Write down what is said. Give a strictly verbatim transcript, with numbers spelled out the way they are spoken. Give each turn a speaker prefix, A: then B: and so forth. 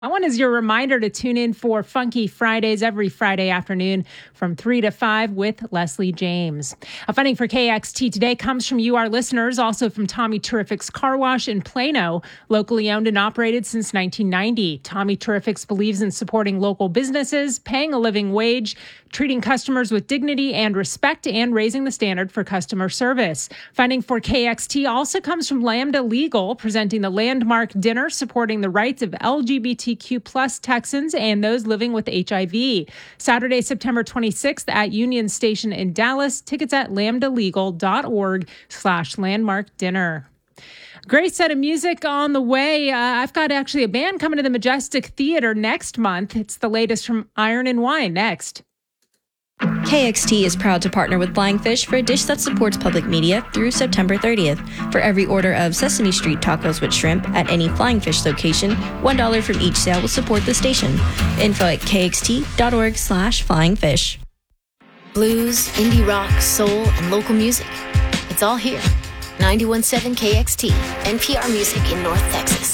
A: I want as your reminder to tune in for Funky Fridays every Friday afternoon from three to five with Leslie James. A funding for K X T today comes from you, our listeners, also from Tommy Terrific's Car Wash in Plano, locally owned and operated since nineteen ninety. Tommy Terrific's believes in supporting local businesses, paying a living wage, treating customers with dignity and respect, and raising the standard for customer service. Funding for K X T also comes from Lambda Legal, presenting the landmark dinner supporting the rights of L G B T Q plus Texans and those living with H I V. Saturday, September twenty-sixth at Union Station in Dallas. Tickets at lambdalegal.org slash landmark dinner. Great set of music on the way. Uh, I've got actually a band coming to the Majestic Theater next month. It's the latest from Iron and Wine next.
B: K X T is proud to partner with Flying Fish for a dish that supports public media through September thirtieth. For every order of Sesame Street tacos with shrimp at any Flying Fish location, one dollar from each sale will support the station. Info at kxt.org slash flying fish.
C: Blues, indie rock, soul, and local music. It's all here. ninety-one point seven K X T, N P R Music in North Texas.